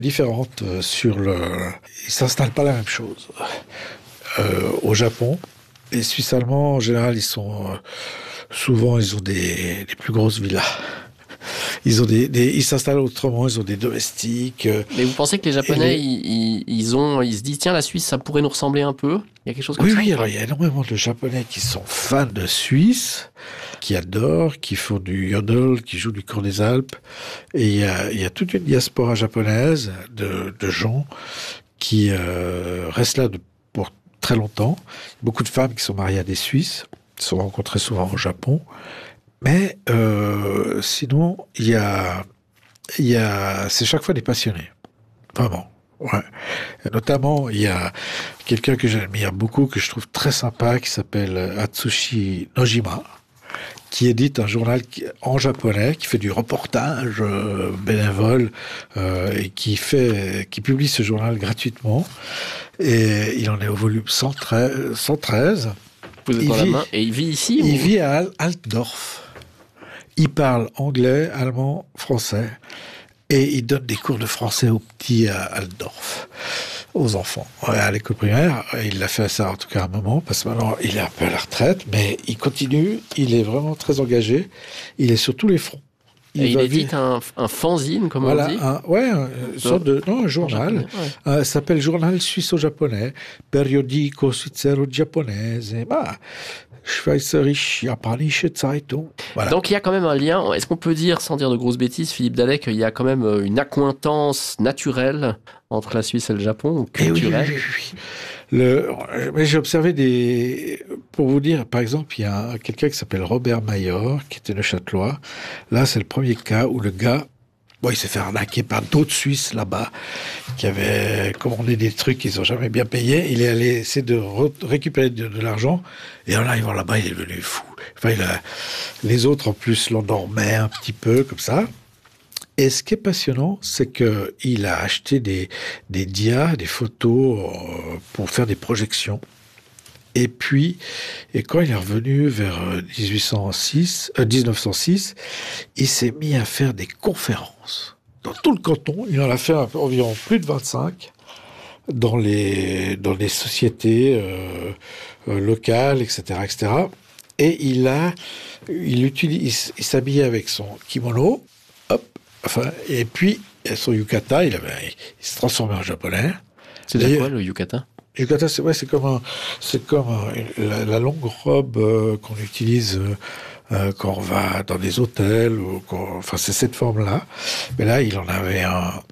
différentes Ils s'installent pas la même chose. Au Japon, les Suisses allemands, en général, souvent, ils ont des plus grosses villas. Ils s'installent autrement, ils ont des domestiques. Mais vous pensez que les Japonais, ils se disent, tiens, la Suisse, ça pourrait nous ressembler un peu? Il y a quelque chose comme ça? Oui, alors il y a énormément de Japonais qui sont fans de Suisse, qui adorent, qui font du yodel, qui jouent du cours des Alpes. Et il y a toute une diaspora japonaise de gens qui restent là pour très longtemps. Beaucoup de femmes qui sont mariées à des Suisses, qui sont rencontrées souvent au Japon. Mais sinon, c'est chaque fois des passionnés, vraiment. Ouais. Notamment, il y a quelqu'un que j'admire beaucoup, que je trouve très sympa, qui s'appelle Atsushi Nojima, qui édite un journal en japonais, qui fait du reportage bénévole et qui publie ce journal gratuitement. Et il en est au volume 113. Vous êtes dans la main. Et il vit ici? Il vit à Altdorf. Il parle anglais, allemand, français. Et il donne des cours de français aux petits à Altdorf, aux enfants, à l'école primaire. Il l'a fait ça en tout cas à un moment, parce que maintenant il est un peu à la retraite, mais il continue, il est vraiment très engagé. Il est sur tous les fronts. Il édite un fanzine, comme on dit. Un journal. Ça s'appelle Journal suisse-japonais, Periodico Svizzero-Giapponese. Schweizerische Japanische Zeitung. Voilà. Donc il y a quand même un lien. Est-ce qu'on peut dire, sans dire de grosses bêtises, Philippe Dallet, qu'il y a quand même une accointance naturelle entre la Suisse et le Japon, ou culturelle? Mais j'ai observé pour vous dire, par exemple, il y a quelqu'un qui s'appelle Robert Mayor, qui était neuchâtelois. Là, c'est le premier cas où le gars, il s'est fait arnaquer par d'autres Suisses là-bas, qui avaient commandé des trucs qu'ils n'ont jamais bien payés. Il est allé essayer de récupérer de l'argent. Et en arrivant là-bas, il est devenu fou. Enfin, les autres, en plus, l'endormaient un petit peu, comme ça. Et ce qui est passionnant, c'est qu'il a acheté des dias, des photos pour faire des projections. Et quand il est revenu vers 1906, il s'est mis à faire des conférences. Dans tout le canton, il en a fait environ plus de 25 dans les sociétés locales, etc., etc. Et il s'habillait avec son kimono, et puis son yukata, il se transformait en japonais. C'est quoi le yukata? Yukata, c'est comme la longue robe qu'on utilise quand on va dans des hôtels, c'est cette forme-là. Mais là, il en avait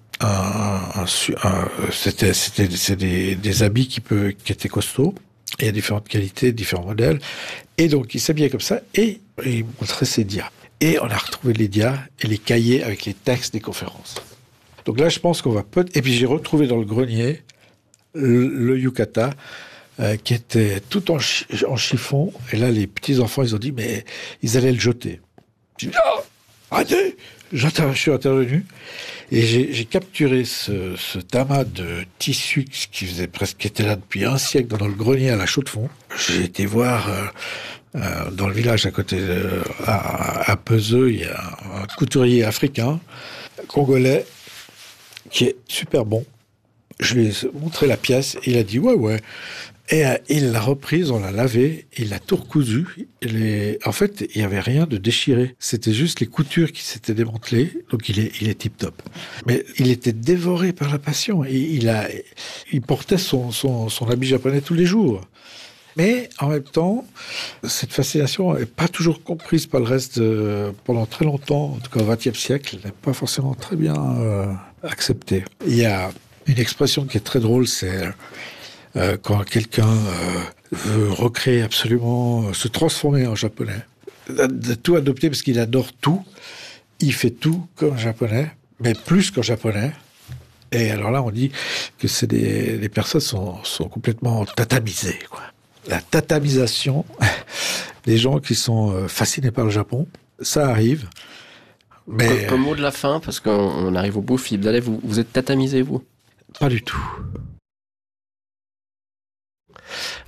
c'est des habits qui étaient costauds. Il y a différentes qualités, différents modèles. Et donc, il s'habillait comme ça et il montrait ses dias. Et on a retrouvé les dias et les cahiers avec les textes des conférences. Donc là, je pense qu'on va et puis j'ai retrouvé dans le grenier le yukata qui était tout en chiffon. Et là, les petits-enfants, ils ont dit, mais ils allaient le jeter. J'ai dit, non, arrêtez! Je suis intervenu et j'ai capturé ce tamas de tissu qui était là depuis un siècle dans le grenier à la Chaux-de-Fonds. J'ai été voir dans le village à côté à Peseux, il y a un couturier africain, congolais, qui est super bon. Je lui ai montré la pièce et il a dit ouais. Et il l'a reprise, on l'a lavée, il l'a tout recousu. En fait, il n'y avait rien de déchiré. C'était juste les coutures qui s'étaient démantelées. Donc il est tip-top. Mais il était dévoré par la passion. Et il portait son habit japonais tous les jours. Mais en même temps, cette fascination n'est pas toujours comprise par le reste pendant très longtemps, en tout cas au XXe siècle, elle n'est pas forcément très bien acceptée. Il y a une expression qui est très drôle, c'est quand quelqu'un veut recréer absolument, se transformer en japonais, de tout adopter parce qu'il adore tout, il fait tout comme un japonais, mais plus qu'un japonais. Et alors là, on dit que les personnes sont complètement tatamisées, quoi. La tatamisation des gens qui sont fascinés par le Japon, ça arrive. Mais comme mot de la fin, parce qu'on arrive au bout, Philippe Dallet, vous êtes tatamisé, vous? Pas du tout.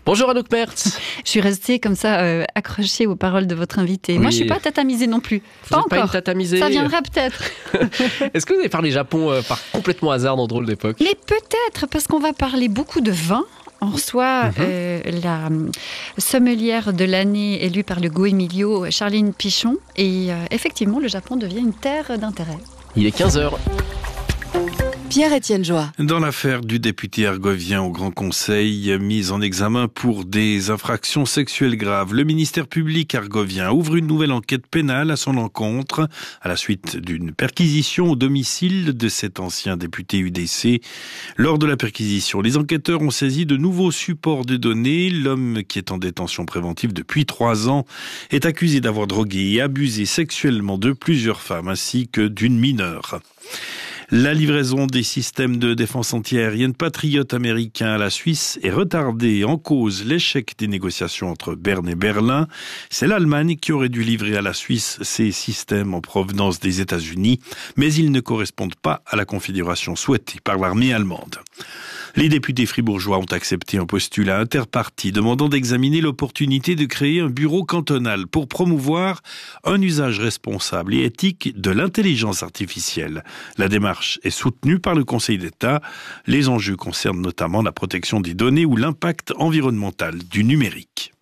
Bonjour Anouk Mertz. Je suis restée comme ça, accrochée aux paroles de votre invité. Oui. Moi, je ne suis pas tatamisée non plus. Pas encore. Pas une tatamisée. Ça viendra peut-être. Est-ce que vous avez parlé Japon par complètement hasard dans Drôle d'époque ? Mais peut-être, parce qu'on va parler beaucoup de vin. On reçoit la sommelière de l'année élue par le Go-Emilio, Charline Pichon. Et effectivement, le Japon devient une terre d'intérêt. Il est 15h. Pierre-Étienne Joie. Dans l'affaire du député argovien au Grand Conseil, mis en examen pour des infractions sexuelles graves, le ministère public argovien ouvre une nouvelle enquête pénale à son encontre à la suite d'une perquisition au domicile de cet ancien député UDC. Lors de la perquisition, les enquêteurs ont saisi de nouveaux supports de données. L'homme, qui est en détention préventive depuis 3 ans, est accusé d'avoir drogué et abusé sexuellement de plusieurs femmes ainsi que d'une mineure. La livraison des systèmes de défense antiaérienne patriotes américains à la Suisse est retardée, en cause l'échec des négociations entre Berne et Berlin. C'est l'Allemagne qui aurait dû livrer à la Suisse ces systèmes en provenance des États-Unis, mais ils ne correspondent pas à la configuration souhaitée par l'armée allemande. Les députés fribourgeois ont accepté un postulat interparti demandant d'examiner l'opportunité de créer un bureau cantonal pour promouvoir un usage responsable et éthique de l'intelligence artificielle. La démarche est soutenue par le Conseil d'État. Les enjeux concernent notamment la protection des données ou l'impact environnemental du numérique.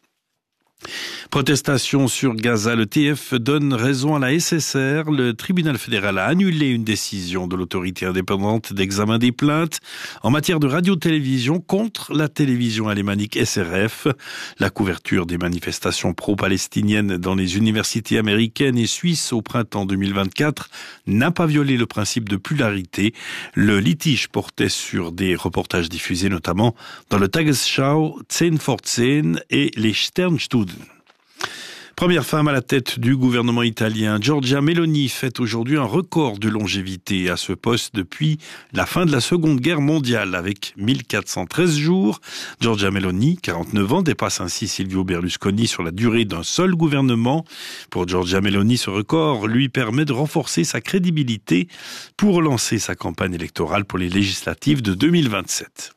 Protestation sur Gaza, le TF donne raison à la SSR. Le tribunal fédéral a annulé une décision de l'autorité indépendante d'examen des plaintes en matière de radio-télévision contre la télévision alémanique SRF. La couverture des manifestations pro-palestiniennes dans les universités américaines et suisses au printemps 2024 n'a pas violé le principe de pluralité. Le litige portait sur des reportages diffusés notamment dans le Tagesschau, 10 vor 10 et les Sternstunden. Première femme à la tête du gouvernement italien, Giorgia Meloni fête aujourd'hui un record de longévité à ce poste depuis la fin de la Seconde Guerre mondiale avec 1413 jours. Giorgia Meloni, 49 ans, dépasse ainsi Silvio Berlusconi sur la durée d'un seul gouvernement. Pour Giorgia Meloni, ce record lui permet de renforcer sa crédibilité pour lancer sa campagne électorale pour les législatives de 2027.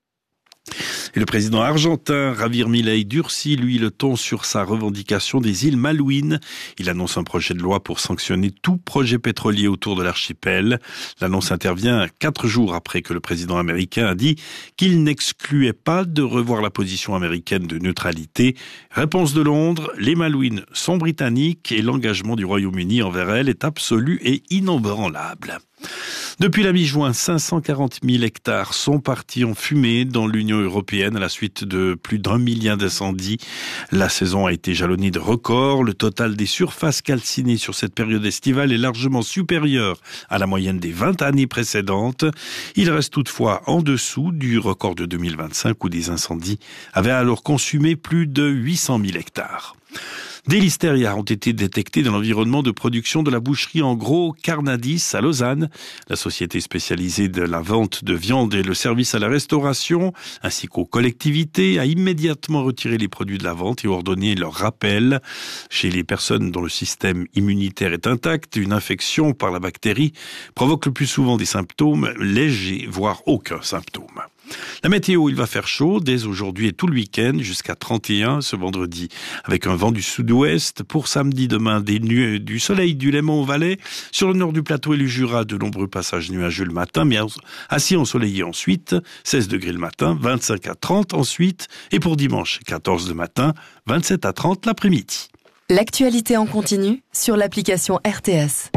Et le président argentin Javier Milei durcit, lui, le ton sur sa revendication des îles Malouines. Il annonce un projet de loi pour sanctionner tout projet pétrolier autour de l'archipel. L'annonce intervient 4 jours après que le président américain a dit qu'il n'excluait pas de revoir la position américaine de neutralité. Réponse de Londres, les Malouines sont britanniques et l'engagement du Royaume-Uni envers elles est absolu et inébranlable. Depuis la mi-juin, 540 000 hectares sont partis en fumée dans l'Union européenne à la suite de plus d'1 million d'incendies. La saison a été jalonnée de records. Le total des surfaces calcinées sur cette période estivale est largement supérieur à la moyenne des 20 années précédentes. Il reste toutefois en dessous du record de 2025 où des incendies avaient alors consumé plus de 800 000 hectares. Des listérias ont été détectés dans l'environnement de production de la boucherie en gros Carnadis à Lausanne. La société spécialisée de la vente de viande et le service à la restauration, ainsi qu'aux collectivités, a immédiatement retiré les produits de la vente et ordonné leur rappel. Chez les personnes dont le système immunitaire est intact, une infection par la bactérie provoque le plus souvent des symptômes légers, voire aucun symptôme. La météo, il va faire chaud dès aujourd'hui et tout le week-end jusqu'à 31 ce vendredi avec un vent du sud-ouest. Pour samedi demain, du soleil du Léman-Valais. Sur le nord du plateau et le Jura, de nombreux passages nuageux le matin, mais assez ensoleillés ensuite. 16 degrés le matin, 25 à 30 ensuite. Et pour dimanche, 14 le matin, 27 à 30 l'après-midi. L'actualité en continu sur l'application RTS.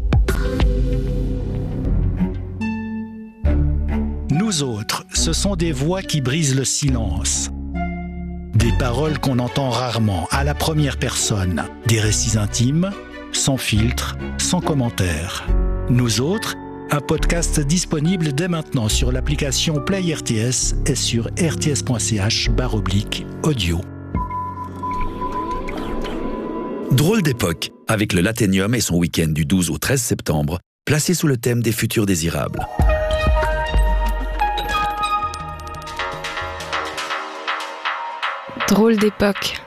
Nous autres, ce sont des voix qui brisent le silence. Des paroles qu'on entend rarement, à la première personne. Des récits intimes, sans filtre, sans commentaire. Nous autres, un podcast disponible dès maintenant sur l'application Play RTS et sur rts.ch/audio. Drôle d'époque, avec le Laténium et son week-end du 12 au 13 septembre, placé sous le thème des futurs désirables. Drôle d'époque.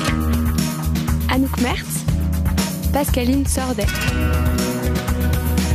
Anouk Mertz, Pascaline Sordet.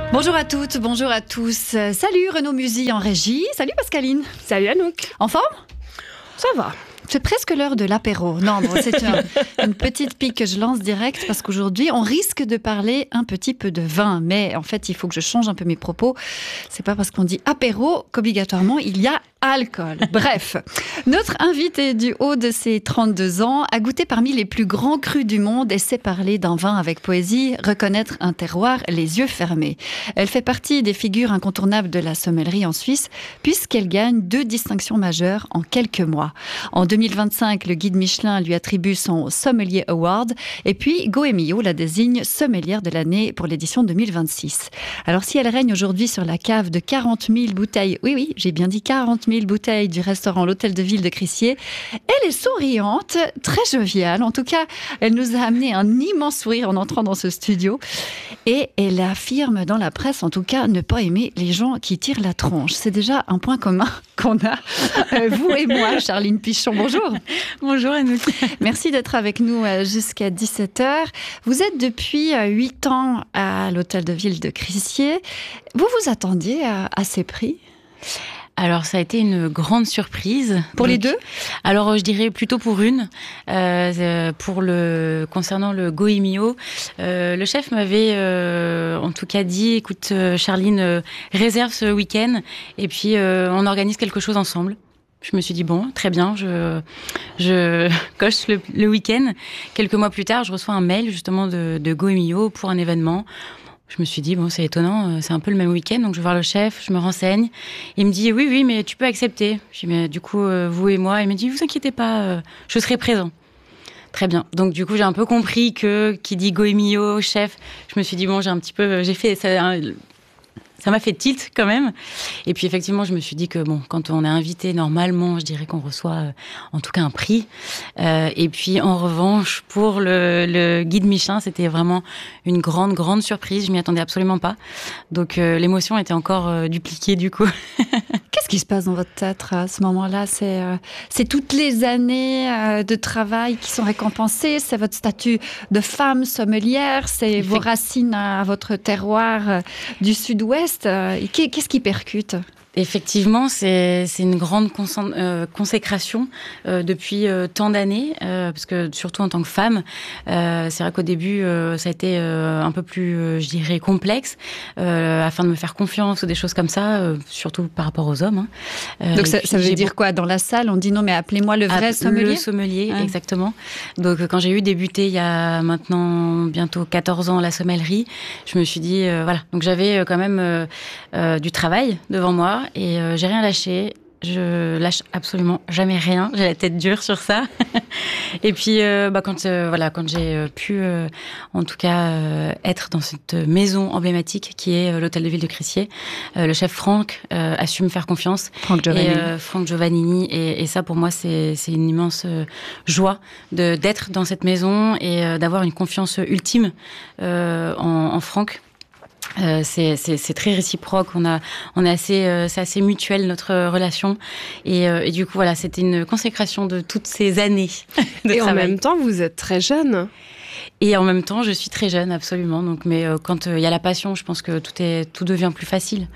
Bonjour à toutes, bonjour à tous. Salut Renaud Musy en régie. Salut Pascaline. Salut Anouk. En forme ? Ça va. C'est presque l'heure de l'apéro. Non, bon, c'est une petite pique que je lance direct parce qu'aujourd'hui, on risque de parler un petit peu de vin. Mais en fait, il faut que je change un peu mes propos. C'est pas parce qu'on dit apéro qu'obligatoirement, il y a alcool. Bref, notre invitée du haut de ses 32 ans a goûté parmi les plus grands crus du monde et sait parler d'un vin avec poésie, reconnaître un terroir les yeux fermés. Elle fait partie des figures incontournables de la sommellerie en Suisse puisqu'elle gagne 2 distinctions majeures en quelques mois. En 2025, le guide Michelin lui attribue son Sommelier Award et puis Goemio la désigne sommelière de l'année pour l'édition 2026. Alors si elle règne aujourd'hui sur la cave de 40 000 bouteilles, oui, j'ai bien dit 40 000 bouteilles du restaurant L'Hôtel de Ville de Crissier, elle est souriante, très joviale. En tout cas, elle nous a amené un immense sourire en entrant dans ce studio. Et elle affirme dans la presse, en tout cas, ne pas aimer les gens qui tirent la tronche. C'est déjà un point commun qu'on a, vous et moi, Charline Pichon. Bonjour. Bonjour Anouk. Merci d'être avec nous jusqu'à 17h. Vous êtes depuis 8 ans à l'Hôtel de Ville de Crissier. Vous vous attendiez à ces prix ? Alors, ça a été une grande surprise. Pour les deux ? Alors, je dirais plutôt pour une. Concernant le Goemio, le chef m'avait en tout cas dit, écoute Charline, réserve ce week-end et puis on organise quelque chose ensemble. Je me suis dit, bon, très bien, je coche le week-end. Quelques mois plus tard, je reçois un mail justement de Goemio pour un événement. Je me suis dit, bon, c'est étonnant, c'est un peu le même week-end, donc je vais voir le chef, je me renseigne. Il me dit, oui, mais tu peux accepter. Je dis, mais du coup, vous et moi, il me dit, vous inquiétez pas, je serai présent. Très bien. Donc, du coup, j'ai un peu compris qui dit Goemio, chef, je me suis dit, bon, j'ai fait ça. Ça m'a fait tilt quand même. Et puis effectivement, je me suis dit que bon, quand on est invité, normalement, je dirais qu'on reçoit en tout cas un prix. Et puis en revanche, pour le guide Michelin, c'était vraiment une grande surprise. Je m'y attendais absolument pas. Donc l'émotion était encore dupliquée du coup. Qu'est-ce qui se passe dans votre tête à ce moment-là ? C'est toutes les années de travail qui sont récompensées. C'est votre statut de femme sommelière. C'est vos racines à votre terroir du Sud-Ouest. Qu'est-ce qui percute ? Effectivement, c'est une grande consécration depuis tant d'années, parce que surtout en tant que femme, c'est vrai qu'au début, ça a été un peu plus, je dirais, complexe, afin de me faire confiance ou des choses comme ça, surtout par rapport aux hommes. Donc ça veut dire quoi ? Dans la salle, on dit non, mais appelez-moi le vrai sommelier ? Le sommelier, exactement. Donc quand j'ai débuté il y a maintenant bientôt 14 ans la sommellerie, je me suis dit, voilà. Donc j'avais quand même du travail devant moi. Et j'ai rien lâché. Je lâche absolument jamais rien. J'ai la tête dure sur ça. Et puis, quand j'ai pu, en tout cas, être dans cette maison emblématique qui est l'Hôtel de Ville de Crissier, le chef Franck a su me faire confiance. Franck Giovannini. Et ça, pour moi, c'est une immense joie d'être dans cette maison et d'avoir une confiance ultime en Franck. C'est très réciproque. C'est assez mutuel notre relation et du coup voilà, c'était une consécration de toutes ces années de travail. En même temps, vous êtes très jeune. Et en même temps, je suis très jeune, absolument. Donc, mais quand il y a la passion, je pense que tout devient plus facile.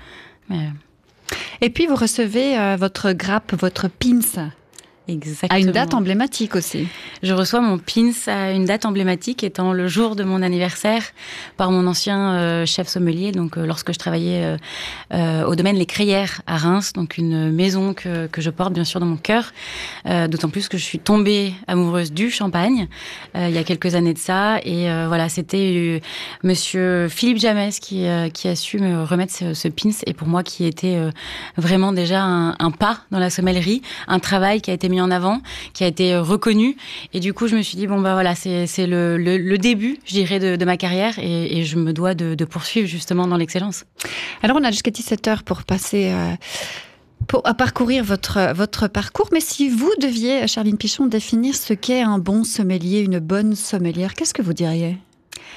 Et puis vous recevez votre grappe, votre pins. Exactement. À une date emblématique aussi. Je reçois mon pins à une date emblématique étant le jour de mon anniversaire par mon ancien chef sommelier. Donc lorsque je travaillais au domaine Les Crayères à Reims, donc une maison que je porte bien sûr dans mon cœur. D'autant plus que je suis tombée amoureuse du champagne il y a quelques années de ça. Et voilà, c'était monsieur Philippe Jamès qui a su me remettre ce pins et pour moi qui était vraiment déjà un pas dans la sommellerie, un travail qui a été mis en avant, qui a été reconnu. Et du coup, je me suis dit, bon, bah voilà, c'est le début, je dirais, de ma carrière et je me dois de poursuivre justement dans l'excellence. Alors, on a jusqu'à 17h pour passer... pour parcourir votre parcours. Mais si vous deviez, Charline Pichon, définir ce qu'est un bon sommelier, une bonne sommelière, qu'est-ce que vous diriez ?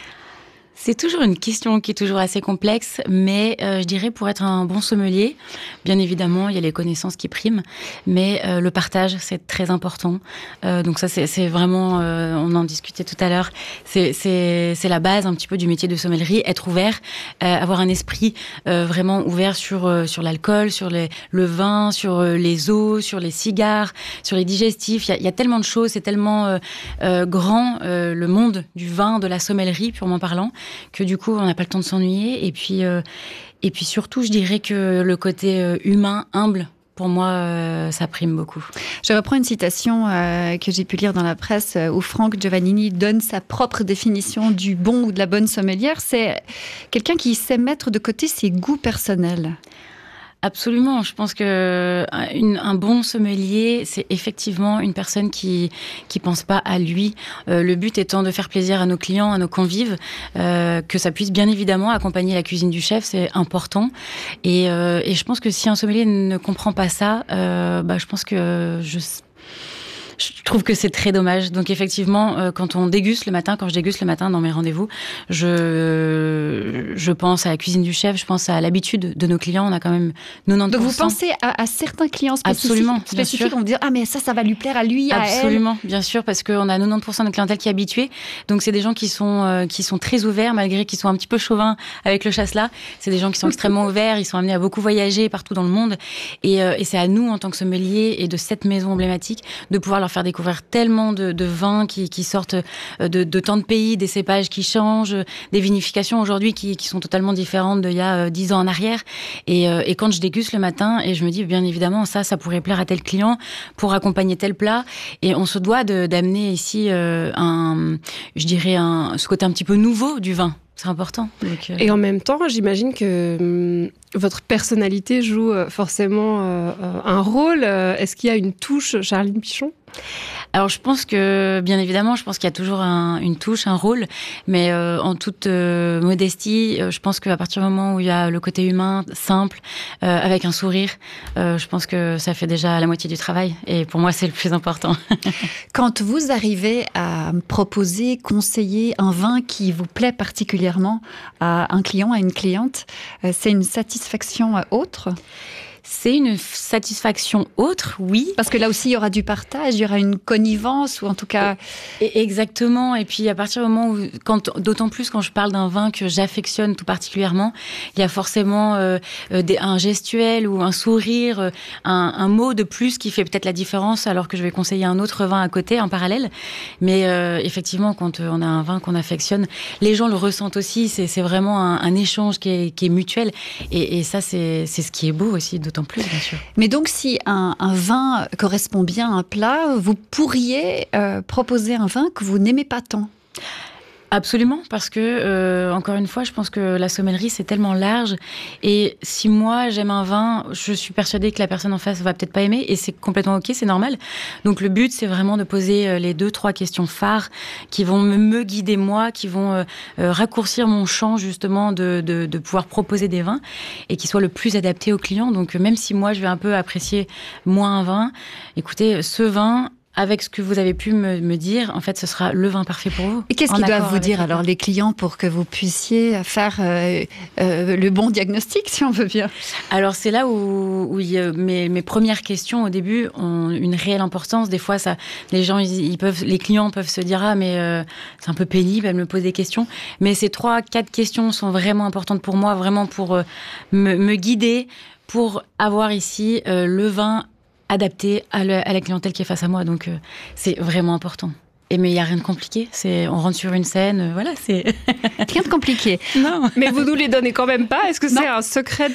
C'est toujours une question qui est toujours assez complexe, mais je dirais pour être un bon sommelier, bien évidemment, il y a les connaissances qui priment, mais le partage, c'est très important. Donc ça, c'est vraiment, on en discutait tout à l'heure, c'est la base un petit peu du métier de sommellerie, être ouvert, avoir un esprit vraiment ouvert sur l'alcool, sur le vin, sur les eaux, sur les cigares, sur les digestifs. Il y a tellement de choses, c'est tellement grand, le monde du vin, de la sommellerie, purement parlant, que du coup, on n'a pas le temps de s'ennuyer. Et puis surtout, je dirais que le côté humain, humble, pour moi, ça prime beaucoup. Je reprends une citation que j'ai pu lire dans la presse où Franck Giovannini donne sa propre définition du bon ou de la bonne sommelière. C'est quelqu'un qui sait mettre de côté ses goûts personnels. Absolument. Je pense que un bon sommelier, c'est effectivement une personne qui pense pas à lui. Le but étant de faire plaisir à nos clients, à nos convives, que ça puisse bien évidemment accompagner la cuisine du chef, c'est important. Et je pense que si un sommelier ne comprend pas ça, je pense que je trouve que c'est très dommage. Donc effectivement, quand je déguste le matin dans mes rendez-vous, je pense à la cuisine du chef, je pense à l'habitude de nos clients. On a quand même 90%. Donc vous pensez à certains clients spécifiques, on va dire ah mais ça va lui plaire à lui, à elle. Absolument, bien sûr, parce qu'on a 90% de notre clientèle qui est habituée. Donc c'est des gens qui sont très ouverts, malgré qu'ils sont un petit peu chauvins avec le chasselas. C'est des gens qui sont extrêmement ouverts, ils sont amenés à beaucoup voyager partout dans le monde. Et c'est à nous, en tant que sommeliers et de cette maison emblématique, de pouvoir leur faire découvrir tellement de vins qui sortent de tant de pays, des cépages qui changent, des vinifications aujourd'hui qui sont totalement différentes d'il y a 10 ans en arrière. Et quand je déguste le matin, et je me dis, bien évidemment, ça pourrait plaire à tel client pour accompagner tel plat. Et on se doit d'amener ici ce côté un petit peu nouveau du vin. C'est important. Donc, Et en même temps, j'imagine que votre personnalité joue forcément un rôle. Est-ce qu'il y a une touche, Charline Pichon ? Alors je pense que, bien évidemment, qu'il y a toujours une touche, un rôle, mais en toute modestie, je pense qu'à partir du moment où il y a le côté humain, simple, avec un sourire, je pense que ça fait déjà la moitié du travail, et pour moi c'est le plus important. Quand vous arrivez à proposer, conseiller un vin qui vous plaît particulièrement à un client, à une cliente, c'est une satisfaction autre ? C'est une satisfaction autre, oui. Parce que là aussi, il y aura du partage, il y aura une connivence, ou en tout cas... Exactement. Et puis, à partir du moment où, d'autant plus quand je parle d'un vin que j'affectionne tout particulièrement, il y a forcément un gestuel ou un sourire, un mot de plus qui fait peut-être la différence, alors que je vais conseiller un autre vin à côté, en parallèle. Mais effectivement, quand on a un vin qu'on affectionne, les gens le ressentent aussi. C'est vraiment un échange qui est mutuel. Et ça, c'est ce qui est beau aussi, d'autant plus, bien sûr. Mais donc, si un vin correspond bien à un plat, vous pourriez proposer un vin que vous n'aimez pas tant. Absolument, parce que, encore une fois, je pense que la sommellerie, c'est tellement large. Et si moi, j'aime un vin, je suis persuadée que la personne en face va peut-être pas aimer. Et c'est complètement OK, c'est normal. Donc, le but, c'est vraiment de poser les 2-3 questions phares qui vont me guider, moi, qui vont raccourcir mon champ, justement, de pouvoir proposer des vins et qui soient le plus adaptés aux clients. Donc, même si moi, je vais un peu apprécier moins un vin, écoutez, ce vin... Avec ce que vous avez pu me dire, en fait, ce sera le vin parfait pour vous. Et qu'est-ce qu'ils doivent vous dire, alors, les clients, pour que vous puissiez faire le bon diagnostic, si on veut bien ? Alors, c'est là où mes premières questions, au début, ont une réelle importance. Des fois, les clients peuvent se dire « Ah, mais c'est un peu pénible, elle me pose des questions. » Mais ces 3-4 questions sont vraiment importantes pour moi, vraiment pour me guider, pour avoir ici le vin adapté à la clientèle qui est face à moi. Donc, c'est vraiment important. Mais il n'y a rien de compliqué. On rentre sur une scène, voilà, c'est... Rien de compliqué. Non. Mais vous nous les donnez quand même pas. Est-ce que c'est un secret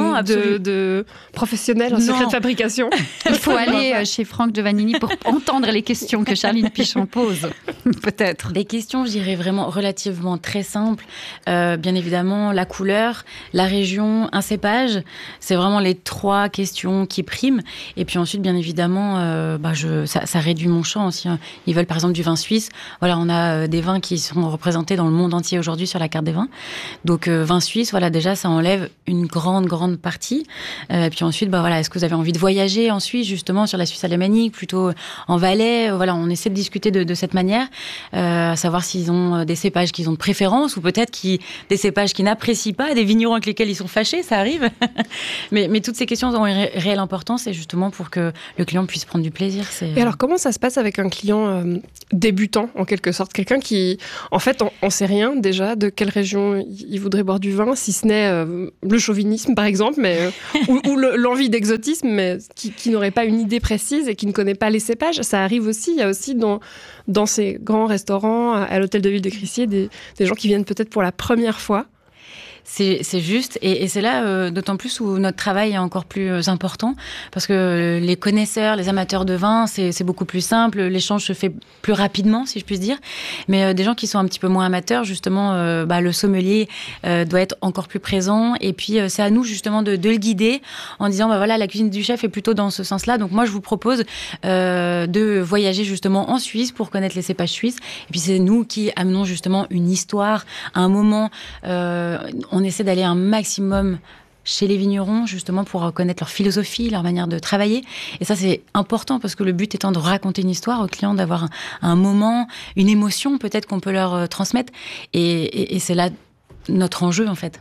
de professionnel, un secret de fabrication ? Il faut aller chez Franck Giovannini pour entendre les questions que Charline Pichon pose, peut-être. Des questions, je dirais, vraiment relativement très simples. Bien évidemment, la couleur, la région, un cépage. C'est vraiment les 3 questions qui priment. Et puis ensuite, bien évidemment, ça réduit mon champ aussi. Ils veulent, par exemple, du vin suisse, voilà, on a des vins qui sont représentés dans le monde entier aujourd'hui sur la carte des vins. Donc vin suisse, voilà, déjà ça enlève une grande partie. Puis ensuite, voilà, est-ce que vous avez envie de voyager en Suisse, justement sur la Suisse alémanique, plutôt en Valais? Voilà, on essaie de discuter de cette manière, à savoir s'ils ont des cépages qu'ils ont de préférence, ou peut-être des cépages qu'ils n'apprécient pas, des vignerons avec lesquels ils sont fâchés, ça arrive. mais toutes ces questions ont une réelle importance, et justement pour que le client puisse prendre du plaisir. Et alors, comment ça se passe avec un client débutant, en quelque sorte? Quelqu'un qui, en fait, on sait rien déjà de quelle région il voudrait boire du vin, si ce n'est le chauvinisme, par exemple, mais, ou l'envie d'exotisme, mais qui n'aurait pas une idée précise et qui ne connaît pas les cépages. Ça arrive aussi. Il y a aussi dans ces grands restaurants, à l'hôtel de ville de Crissier, des gens qui viennent peut-être pour la première fois. C'est juste, et c'est là d'autant plus où notre travail est encore plus important, parce que les connaisseurs, les amateurs de vin, c'est beaucoup plus simple, l'échange se fait plus rapidement, si je puis dire. Mais des gens qui sont un petit peu moins amateurs, justement, le sommelier doit être encore plus présent, et puis c'est à nous justement de le guider en disant voilà, la cuisine du chef est plutôt dans ce sens-là, donc moi je vous propose de voyager justement en Suisse pour connaître les cépages suisses, et puis c'est nous qui amenons justement une histoire, un moment. On essaie d'aller un maximum chez les vignerons, justement, pour connaître leur philosophie, leur manière de travailler. Et ça, c'est important, parce que le but étant de raconter une histoire aux clients, d'avoir un moment, une émotion, peut-être, qu'on peut leur transmettre. Et c'est là notre enjeu, en fait.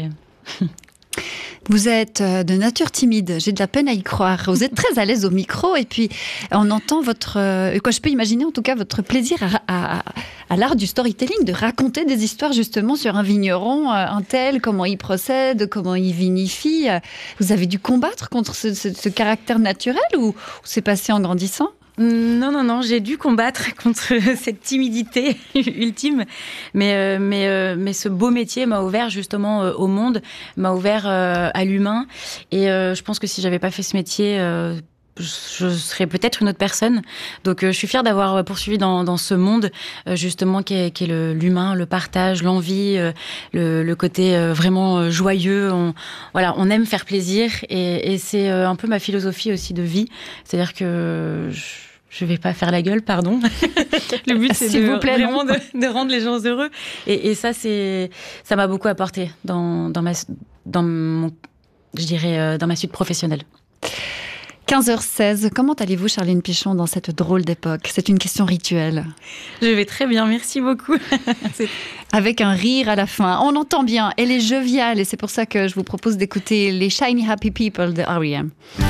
Vous êtes de nature timide, j'ai de la peine à y croire. Vous êtes très à l'aise au micro, et puis on entend je peux imaginer en tout cas votre plaisir à l'art du storytelling, de raconter des histoires justement sur un vigneron, un tel, comment il procède, comment il vinifie. Vous avez dû combattre contre ce caractère naturel, ou c'est passé en grandissant ? Non, j'ai dû combattre contre cette timidité ultime, mais ce beau métier m'a ouvert justement au monde, m'a ouvert à l'humain, et je pense que si j'avais pas fait ce métier, je serais peut-être une autre personne. Donc je suis fière d'avoir poursuivi dans ce monde justement qui est l'humain, le partage, l'envie, le côté vraiment joyeux. On aime faire plaisir, et c'est un peu ma philosophie aussi de vie. C'est-à-dire que je vais pas faire la gueule, pardon. Le but, c'est vraiment de rendre les gens heureux. Et ça, ça m'a beaucoup apporté dans ma suite professionnelle. 15h16, comment allez-vous, Charline Pichon, dans cette drôle d'époque? C'est une question rituelle. Je vais très bien, merci beaucoup. Avec un rire à la fin. On entend bien, elle est joviale, et c'est pour ça que je vous propose d'écouter les Shiny Happy People de R.E.M.